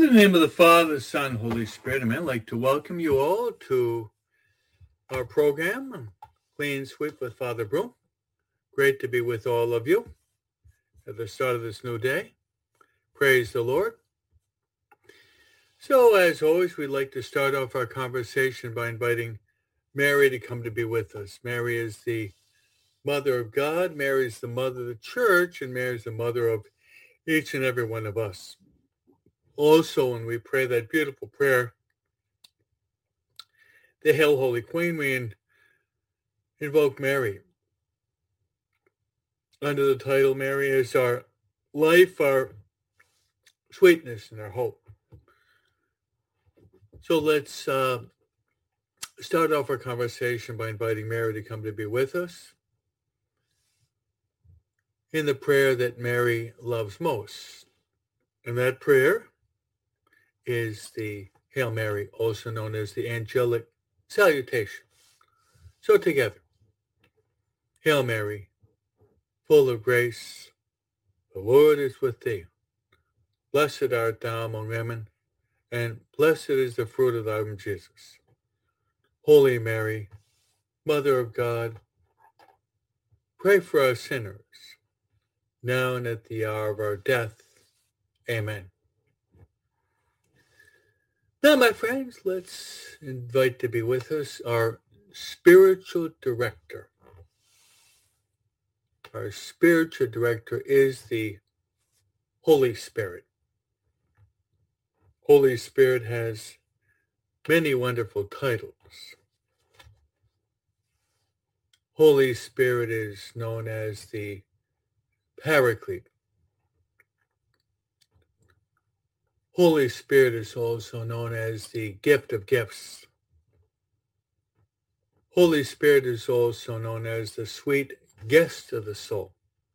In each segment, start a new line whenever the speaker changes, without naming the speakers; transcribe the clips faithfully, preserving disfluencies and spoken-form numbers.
In the name of the Father, Son, Holy Spirit, amen. I'd like to welcome you all to our program, Clean Sweep with Father Broom. Great to be with all of you at the start of this new day. Praise the Lord. So, as always, we'd like to start off our conversation by inviting Mary to come to be with us. Mary is the Mother of God, Mary is the Mother of the Church, and Mary is the Mother of each and every one of us. Also, when we pray that beautiful prayer, the Hail, Holy Queen, we in, invoke Mary. Under the title, Mary is our life, our sweetness, and our hope. So let's uh, start off our conversation by inviting Mary to come to be with us in the prayer that Mary loves most. And that prayer is the Hail Mary, also known as the angelic salutation. So together, Hail Mary, full of grace, the Lord is with thee. Blessed art thou among women, and blessed is the fruit of thy womb, Jesus. Holy Mary, Mother of God, pray for us sinners, now and at the hour of our death. Amen. Now, my friends, let's invite to be with us our spiritual director. Our spiritual director is the Holy Spirit. Holy Spirit has many wonderful titles. Holy Spirit is known as the Paraclete. Holy Spirit is also known as the gift of gifts. Holy Spirit is also known as the sweet guest of the soul.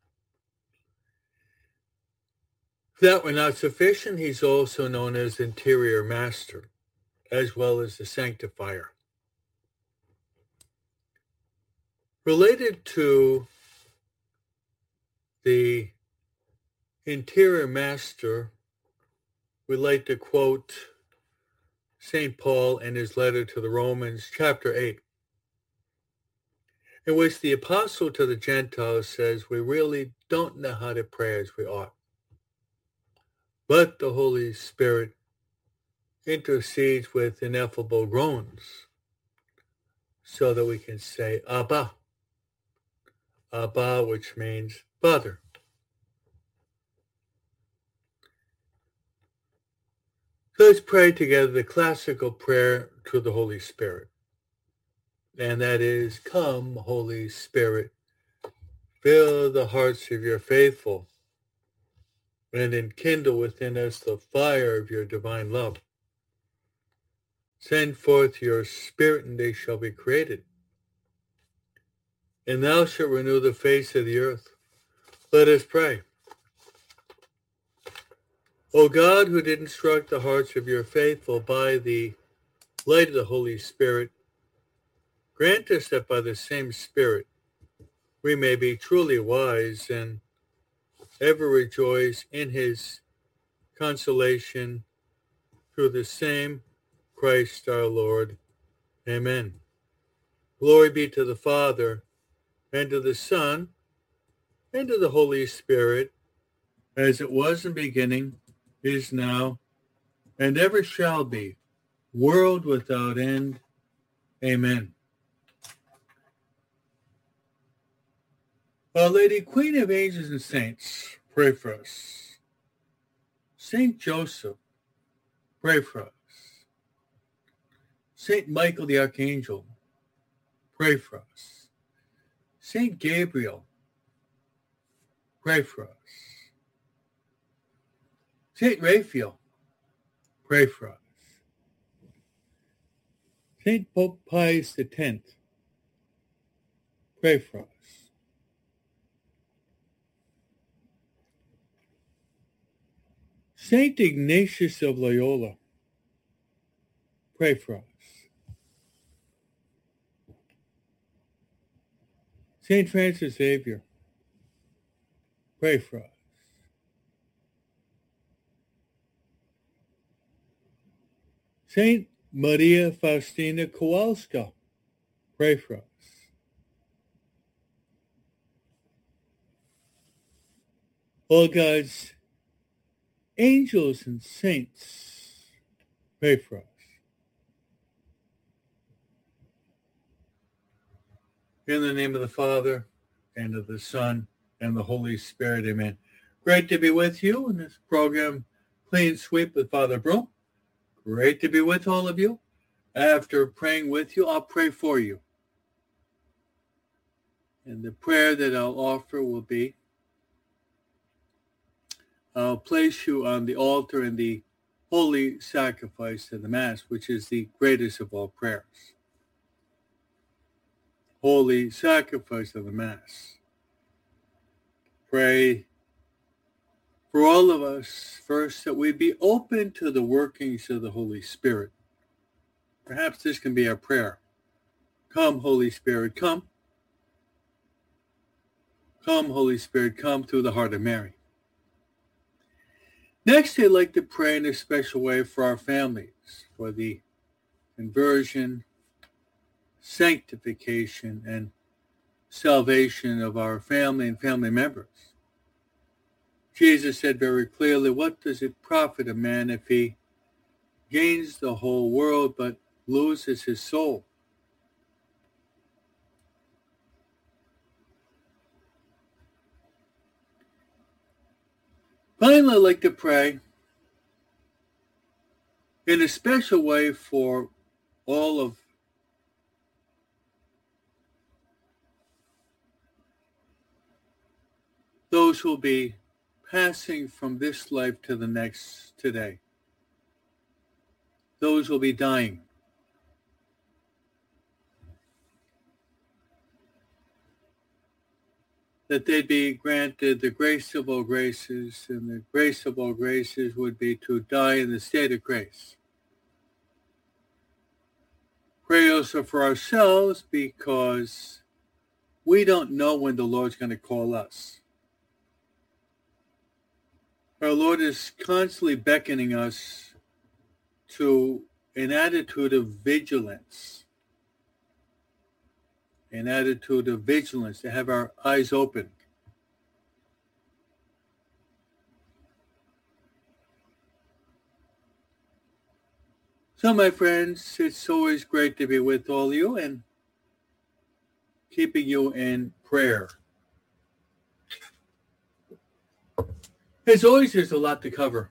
If that were not sufficient, he's also known as interior master, as well as the sanctifier. Related to the interior master, we like to quote Saint Paul in his letter to the Romans, chapter eight, in which the apostle to the Gentiles says, we really don't know how to pray as we ought, but the Holy Spirit intercedes with ineffable groans so that we can say, Abba, Abba, which means Father. So let's pray together the classical prayer to the Holy Spirit. And that is, come, Holy Spirit, fill the hearts of your faithful, and enkindle within us the fire of your divine love. Send forth your Spirit, and they shall be created. And thou shalt renew the face of the earth. Let us pray. O God, who did instruct the hearts of your faithful by the light of the Holy Spirit, grant us that by the same Spirit we may be truly wise and ever rejoice in his consolation through the same Christ our Lord. Amen. Glory be to the Father, and to the Son, and to the Holy Spirit, as it was in the beginning, is now, and ever shall be, world without end. Amen. Our Lady, Queen of Angels and Saints, pray for us. Saint Joseph, pray for us. Saint Michael the Archangel, pray for us. Saint Gabriel, pray for us. Saint Raphael, pray for us. Saint Pope Pius the tenth, pray for us. Saint Ignatius of Loyola, pray for us. Saint Francis Xavier, pray for us. Saint Maria Faustina Kowalska, pray for us. All God's angels and saints, pray for us. In the name of the Father, and of the Son, and the Holy Spirit, amen. Great to be with you in this program, Clean Sweep with Father Broom. Great to be with all of you. After praying with you, I'll pray for you. And the prayer that I'll offer will be, I'll place you on the altar in the holy sacrifice of the Mass, which is the greatest of all prayers. Holy sacrifice of the Mass. Pray for all of us, first, that we be open to the workings of the Holy Spirit. Perhaps this can be our prayer. Come, Holy Spirit, come. Come, Holy Spirit, come through the heart of Mary. Next, I'd like to pray in a special way for our families, for the conversion, sanctification, and salvation of our family and family members. Jesus said very clearly, what does it profit a man if he gains the whole world but loses his soul? Finally, I'd like to pray in a special way for all of those who will be passing from this life to the next today. Those will be dying. That they'd be granted the grace of all graces, and the grace of all graces would be to die in the state of grace. Pray also for ourselves, because we don't know when the Lord's going to call us. Our Lord is constantly beckoning us to an attitude of vigilance, an attitude of vigilance, to have our eyes open. So, my friends, it's always great to be with all of you and keeping you in prayer. As always, there's a lot to cover.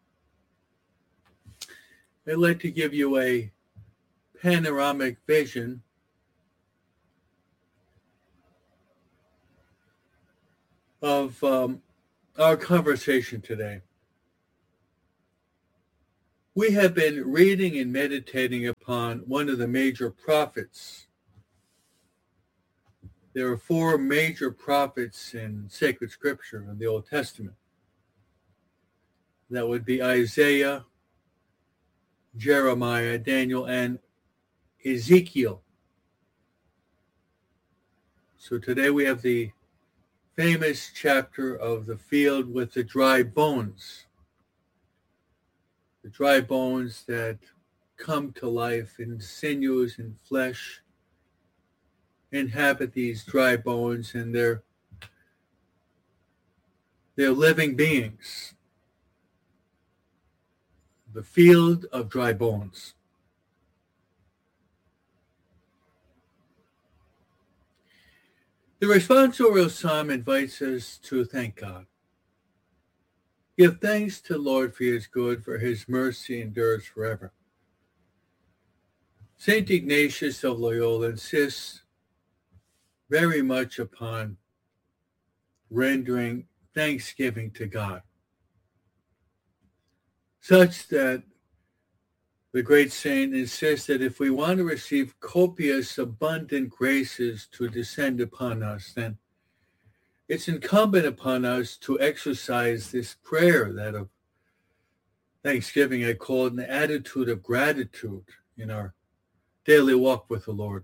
I'd like to give you a panoramic vision of um, our conversation today. We have been reading and meditating upon one of the major prophets. There are four major prophets in sacred scripture in the Old Testament. That would be Isaiah, Jeremiah, Daniel, and Ezekiel. So today we have the famous chapter of the field with the dry bones. The dry bones that come to life in sinews and flesh, inhabit these dry bones, and they're, they're living beings. The field of dry bones. The responsorial psalm invites us to thank God. Give thanks to the Lord, for he is good, for his mercy endures forever. Saint Ignatius of Loyola insists very much upon rendering thanksgiving to God, such that the great saint insists that if we want to receive copious, abundant graces to descend upon us, then it's incumbent upon us to exercise this prayer, that of thanksgiving. I call it an attitude of gratitude in our daily walk with the Lord.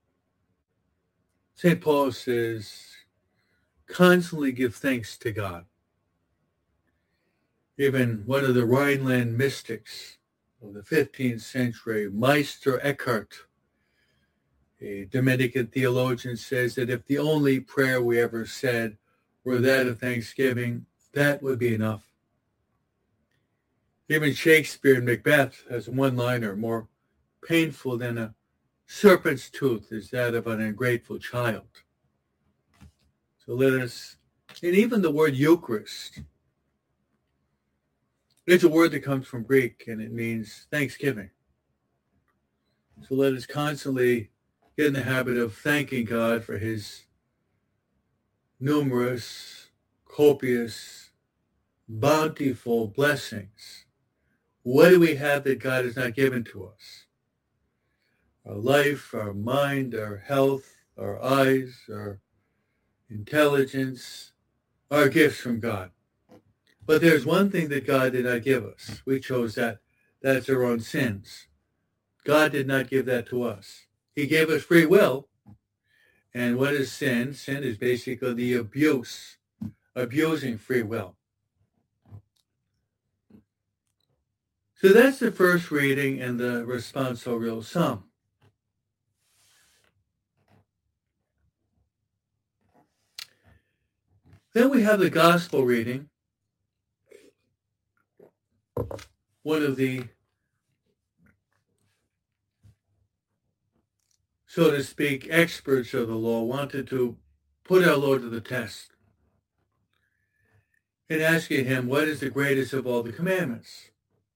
Saint Paul says, constantly give thanks to God. Even one of the Rhineland mystics, of the fifteenth century, Meister Eckhart, a Dominican theologian, says that if the only prayer we ever said were that of thanksgiving, that would be enough. Even Shakespeare in Macbeth has a one-liner, more painful than a serpent's tooth is that of an ungrateful child. So let us, and even the word Eucharist, it's a word that comes from Greek and it means thanksgiving. So let us constantly get in the habit of thanking God for his numerous, copious, bountiful blessings. What do we have that God has not given to us? Our life, our mind, our health, our eyes, our intelligence, our gifts from God. But there's one thing that God did not give us. We chose that. That's our own sins. God did not give that to us. He gave us free will. And what is sin? Sin is basically the abuse, abusing free will. So that's the first reading and the responsorial psalm. Then we have the gospel reading. One of the, so to speak, experts of the law wanted to put our Lord to the test in asking him, what is the greatest of all the commandments?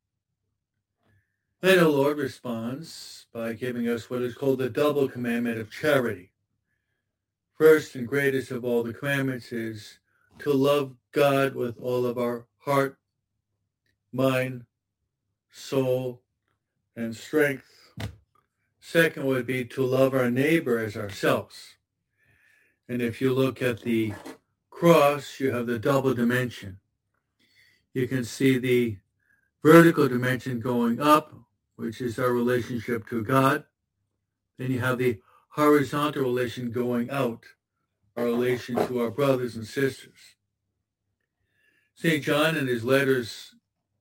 And our Lord responds by giving us what is called the double commandment of charity. First and greatest of all the commandments is to love God with all of our heart, mind, soul, and strength. Second would be to love our neighbor as ourselves. And if you look at the cross, you have the double dimension. You can see the vertical dimension going up, which is our relationship to God. Then you have the horizontal relation going out, our relation to our brothers and sisters. Saint John in his letters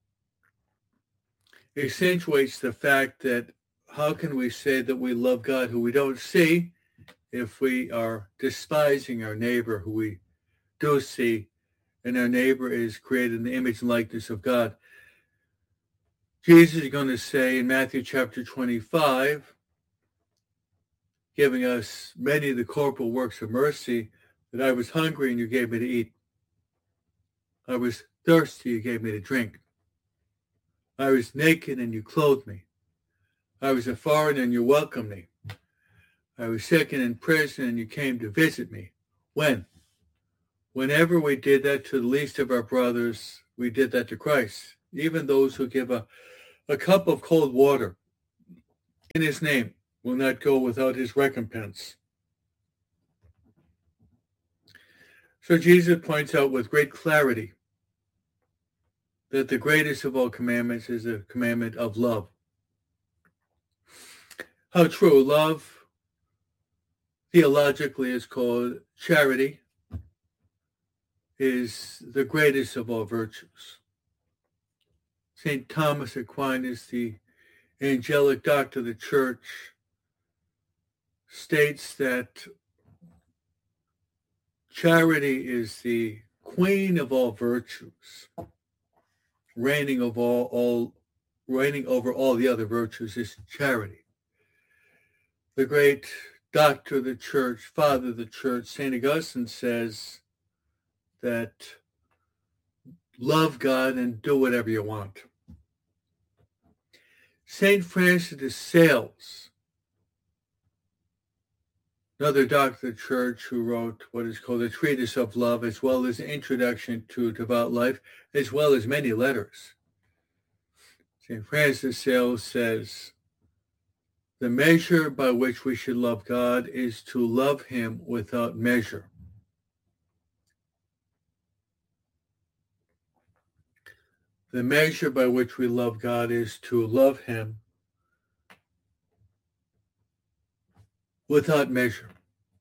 accentuates the fact that how can we say that we love God who we don't see if we are despising our neighbor who we do see, and our neighbor is created in the image and likeness of God. Jesus is going to say in Matthew chapter twenty-five, giving us many of the corporal works of mercy, that I was hungry and you gave me to eat. I was thirsty, you gave me to drink. I was naked and you clothed me. I was a foreigner and you welcomed me. I was sick and in prison and you came to visit me. When? Whenever we did that to the least of our brothers, we did that to Christ. Even those who give a, a cup of cold water in his name will not go without his recompense. So Jesus points out with great clarity that the greatest of all commandments is the commandment of love. How true. Love, theologically, is called charity, is the greatest of all virtues. Saint Thomas Aquinas, the angelic doctor of the Church, states that charity is the queen of all virtues, reigning of all, all reigning over all the other virtues is charity. The great doctor of the Church, father of the Church, Saint Augustine, says that love God and do whatever you want. Saint Francis de Sales, another doctor of the Church who wrote what is called a Treatise of Love, as well as an Introduction to Devout Life, as well as many letters. Saint Francis de Sales says, the measure by which we should love God is to love him without measure. The measure by which we love God is to love him without measure.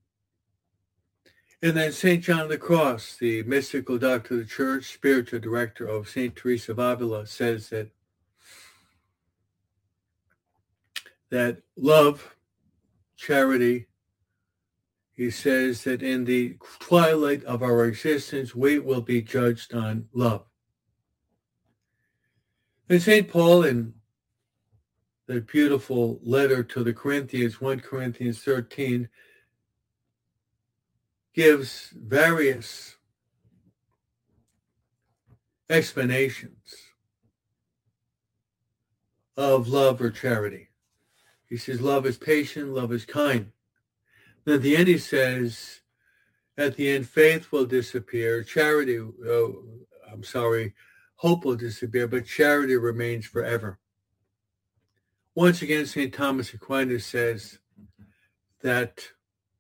And then Saint John of the Cross, the mystical doctor of the Church, spiritual director of Saint Teresa of Avila, says that that love, charity, he says that in the twilight of our existence, we will be judged on love. And Saint Paul, in the beautiful letter to the Corinthians, First Corinthians thirteen, gives various explanations of love or charity. He says love is patient, love is kind. Then at the end he says, at the end faith will disappear, charity, oh, I'm sorry, hope will disappear, but charity remains forever. Once again, Saint Thomas Aquinas says that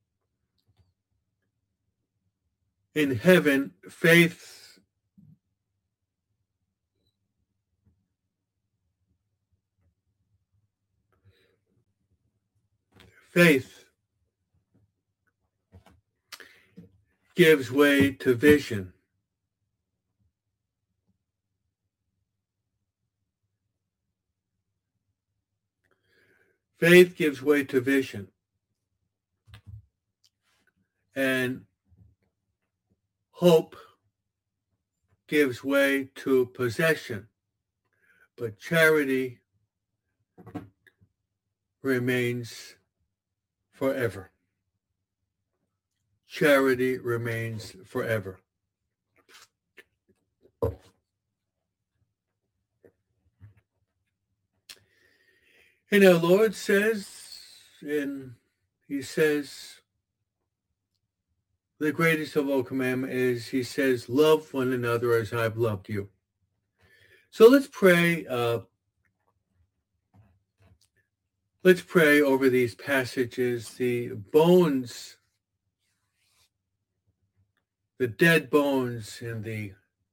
in heaven, faith faith gives way to vision. Faith gives way to vision. And hope gives way to possession. But charity remains forever. Charity remains forever. And our Lord says, and he says, the greatest of all commandments is, he says, love one another as I've loved you. So let's pray, uh, let's pray over these passages, the bones, the dead bones in the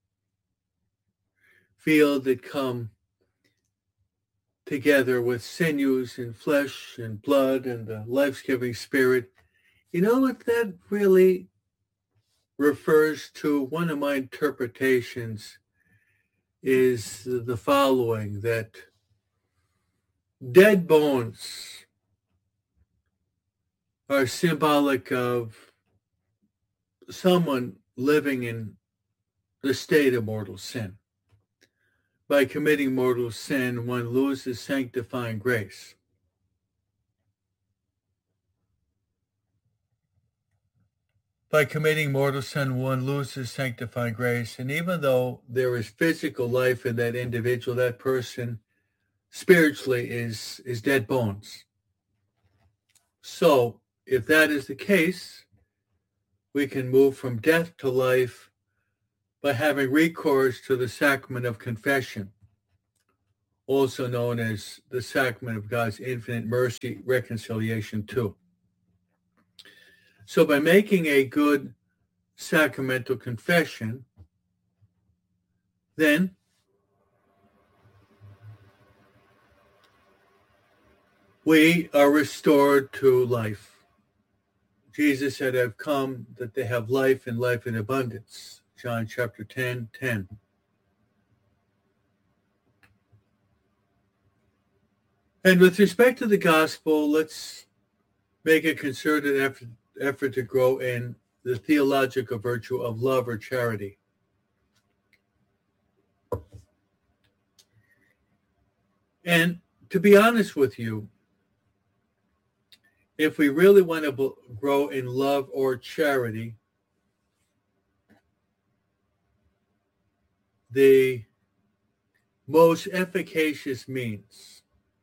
field that come together with sinews and flesh and blood and the life-giving spirit. You know what that really refers to? One of my interpretations is the following, that dead bones are symbolic of someone living in the state of mortal sin. By committing mortal sin, one loses sanctifying grace. By committing mortal sin, one loses sanctifying grace. And even though there is physical life in that individual, that person spiritually is, is dead bones. So if that is the case, we can move from death to life by having recourse to the sacrament of confession, also known as the sacrament of God's infinite mercy, reconciliation too. So by making a good sacramental confession, then we are restored to life. Jesus said, I've come that they have life and life in abundance. John chapter ten, ten. And with respect to the gospel, let's make a concerted effort, effort to grow in the theological virtue of love or charity. And to be honest with you, if we really want to grow in love or charity, the most efficacious means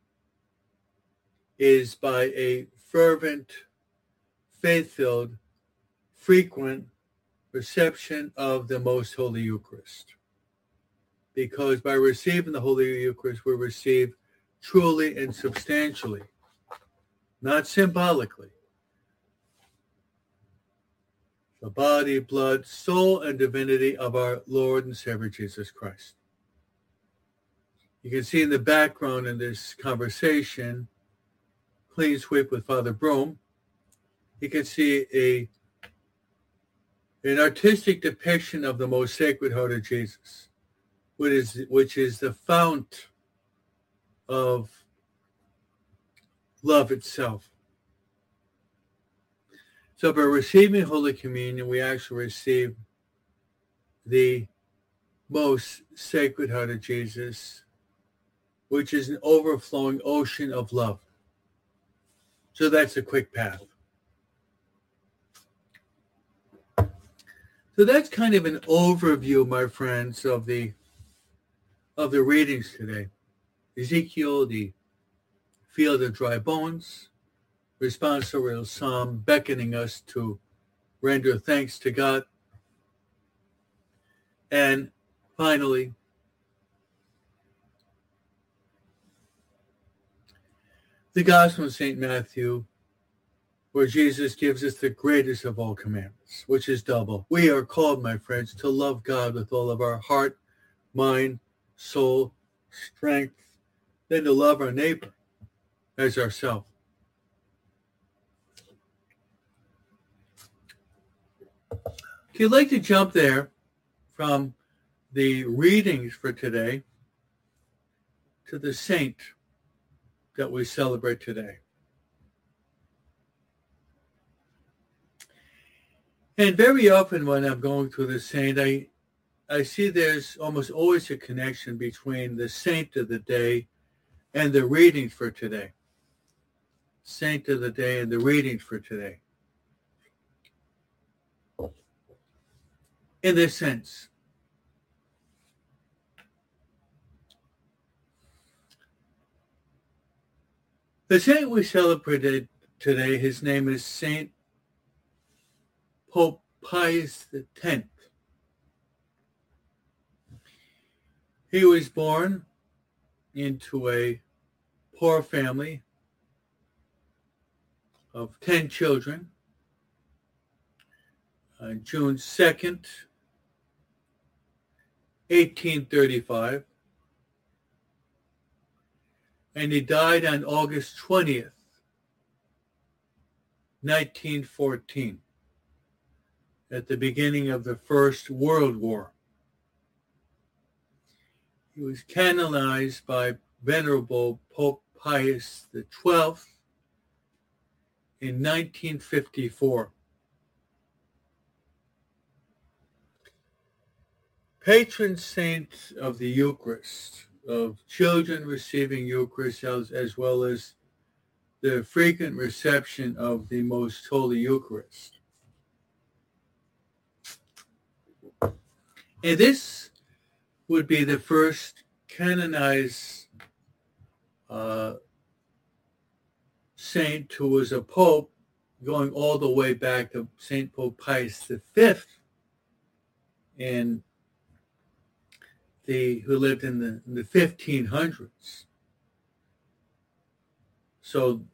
is by a fervent, faith-filled, frequent reception of the Most Holy Eucharist. Because by receiving the Holy Eucharist, we receive truly and substantially, not symbolically, the body, blood, soul, and divinity of our Lord and Savior Jesus Christ. You can see in the background in this conversation, Clean Sweep with Father Broom, you can see a an artistic depiction of the most Sacred Heart of Jesus, which is, which is the fount of love itself. So by receiving Holy Communion, we actually receive the most sacred heart of Jesus, which is an overflowing ocean of love. So that's a quick path. So that's kind of an overview, my friends, of the of the readings today. Ezekiel, the field of dry bones, responsorial psalm beckoning us to render thanks to God. And finally, the Gospel of Saint Matthew, where Jesus gives us the greatest of all commandments, which is double. We are called, my friends, to love God with all of our heart, mind, soul, strength, then to love our neighbor as ourselves. If you'd like to jump there from the readings for today to the saint that we celebrate today. And very often when I'm going through the saint, I, I see there's almost always a connection between the saint of the day and the readings for today. Saint of the day and the readings for today. In this sense, the saint we celebrated today, his name is Saint Pope Pius the tenth. He was born into a poor family of ten children on June second, eighteen thirty-five, and he died on August twentieth, nineteen fourteen, at the beginning of the First World War. He was canonized by Venerable Pope Pius the twelfth in nineteen fifty-four. Patron saint of the Eucharist, of children receiving Eucharist, as, as well as the frequent reception of the Most Holy Eucharist. And this would be the first canonized uh, saint who was a pope, going all the way back to Saint Pope Pius the fifth, in the who lived in the, in the fifteen hundreds. So